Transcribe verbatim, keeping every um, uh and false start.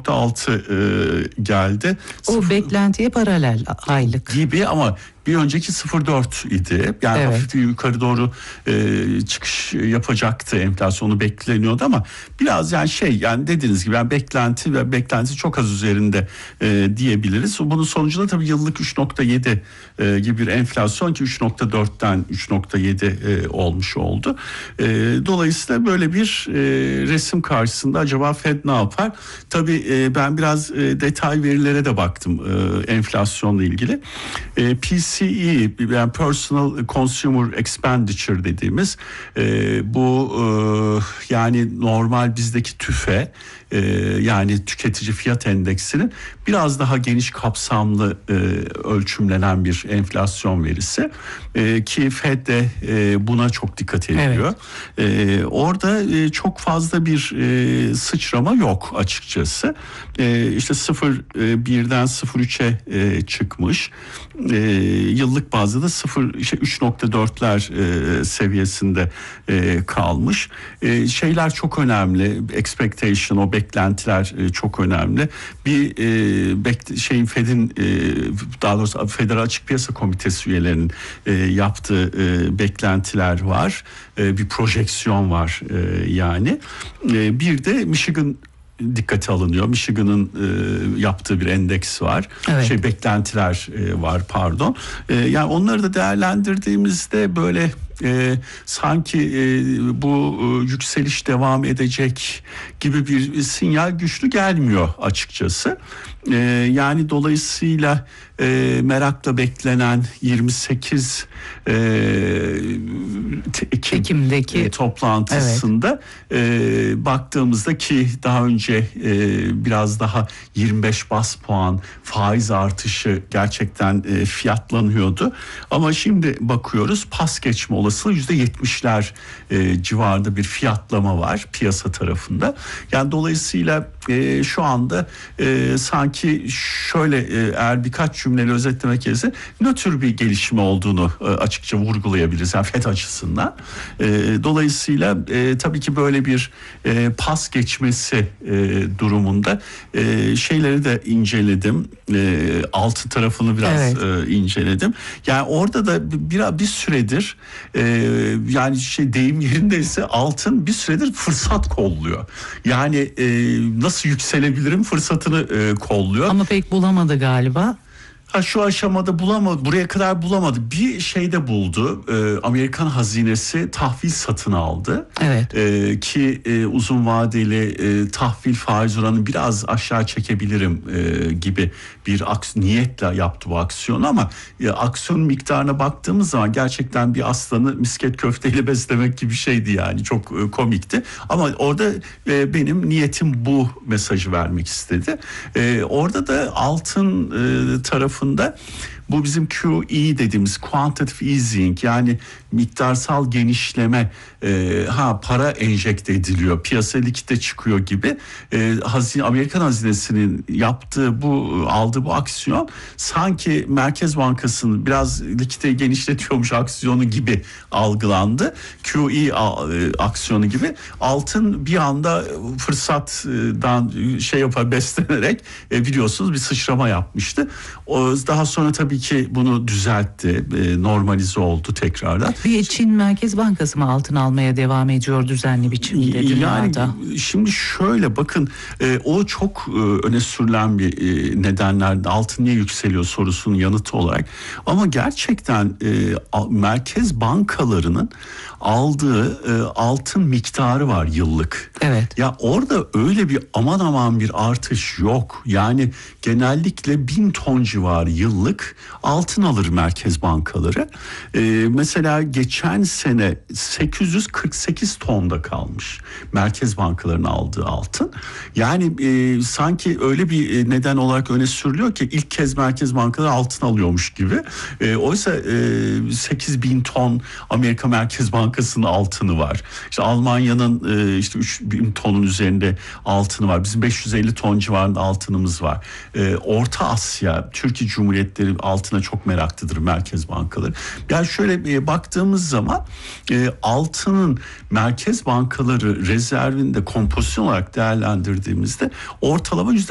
nokta altı e, geldi. O Sıfır... beklentiye paralel aylık gibi ama bir önceki sıfır virgül dört idi. Yani evet. hafif yukarı doğru e, çıkış yapacaktı, enflasyonu bekleniyordu ama biraz yani şey, yani dediğiniz gibi yani beklenti ve beklenti çok az üzerinde e, diyebiliriz. Bunun sonucunda tabii yıllık üç nokta yedi e, gibi bir enflasyon ki üç nokta dörtten üç nokta yedi e, olmuş oldu. E, dolayısıyla böyle bir e, resim karşısında acaba Fed ne yapar? Tabii e, ben biraz e, detay verilere de baktım e, enflasyonla ilgili. E, P C E yani Personal Consumer Expenditure dediğimiz e, bu e, yani normal bizdeki tüfe e, yani tüketici fiyat endeksinin biraz daha geniş kapsamlı e, ölçümlenen bir enflasyon verisi e, ki Fed de e, buna çok dikkat ediyor. Evet. E, orada e, çok fazla bir e, sıçrama yok açıkçası. E, işte sıfır virgül birden sıfır virgül üçe e, çıkmış. E, yıllık bazda da sıfır işte üç nokta dörtler e, seviyesinde e, kalmış. E, şeyler çok önemli. Expectation, o beklentiler e, çok önemli. Bir e, bek, şeyin Fed'in e, daha doğrusu Federal Açık Piyasa Komitesi üyelerinin e, yaptığı e, beklentiler var. E, bir projeksiyon var e, yani. E, bir de Michigan dikkate alınıyor. Michigan'ın e, yaptığı bir endeks var. Evet. Şey beklentiler e, var pardon. E, yani onları da değerlendirdiğimizde böyle e, sanki e, bu e, yükseliş devam edecek gibi bir sinyal güçlü gelmiyor açıkçası. E, yani dolayısıyla e, merakla beklenen yirmi sekiz e, Ekim Ekim'deki e, toplantısında evet. e, baktığımızda ki daha önce e, biraz daha yirmi beş bas puan faiz artışı gerçekten e, fiyatlanıyordu. Ama şimdi bakıyoruz pas geçme olasılığı yüzde yetmişler e, civarında bir fiyatlama var piyasa tarafında. Yani dolayısıyla e, şu anda e, sanki şöyle e, eğer birkaç cümleyle özetlemek gerekirse nötr bir gelişme olduğunu e, açıkça vurgulayabiliriz. Yani Fed açısından. E, dolayısıyla e, tabii ki böyle bir e, pas geçmesi e, durumunda e, şeyleri de inceledim. E, altı tarafını biraz evet. e, inceledim. Yani orada da bir, bir süredir e, yani şey deyim yerindeyse altın bir süredir fırsat kolluyor. Yani e, nasıl yükselebilirim fırsatını e, kolluyor. Ama pek bulamadı galiba. Ha, şu aşamada bulamadı, buraya kadar bulamadı. Bir şeyde buldu. Ee, Amerikan hazinesi tahvil satın aldı. Evet. Ee, ki e, uzun vadeli e, tahvil faiz oranını biraz aşağı çekebilirim e, gibi bir aks- niyetle yaptı bu aksiyonu ama e, aksiyon miktarına baktığımız zaman gerçekten bir aslanı misket köfteyle beslemek gibi bir şeydi yani. Çok e, komikti. Ama orada e, benim niyetim bu mesajı vermek istedi. E, orada da altın e, tarafı bu bizim Q E dediğimiz quantitative easing yani miktarsal genişleme e, ha para enjekte ediliyor piyasa likite çıkıyor gibi e, hazine, Amerikan hazinesinin yaptığı bu aldığı bu aksiyon sanki Merkez Bankası'nın biraz likite genişletiyormuş aksiyonu gibi algılandı. Q E e, aksiyonu gibi altın bir anda fırsattan şey yapar beslenerek e, biliyorsunuz bir sıçrama yapmıştı. O, daha sonra tabii ki bunu düzeltti, e, normalize oldu tekrardan. Bir Çin Merkez Bankası mı altın almaya devam ediyor düzenli biçimde dünyada? Yani şimdi şöyle bakın e, o çok e, öne sürülen bir e, nedenlerden altın niye yükseliyor sorusunun yanıtı olarak. Ama gerçekten e, merkez bankalarının aldığı e, altın miktarı var yıllık. Evet. Ya orada öyle bir aman aman bir artış yok. Yani genellikle bin ton civarı yıllık altın alır merkez bankaları. E, mesela geçen sene sekiz yüz kırk sekiz tonda kalmış merkez bankalarının aldığı altın. Yani e, sanki öyle bir neden olarak öne sürülüyor ki ilk kez merkez bankaları altın alıyormuş gibi. E, oysa e, sekiz bin ton Amerika Merkez Bankası'nın altını var. İşte Almanya'nın e, işte üç bin tonun üzerinde altını var. Bizim beş yüz elli ton civarında altınımız var. E, Orta Asya, Türkiye Cumhuriyetleri altına çok meraklıdır merkez bankaları. Yani şöyle e, baktığımız zaman e, altının merkez bankaları rezervinde kompozisyon olarak değerlendirdiğimizde ortalama yüzde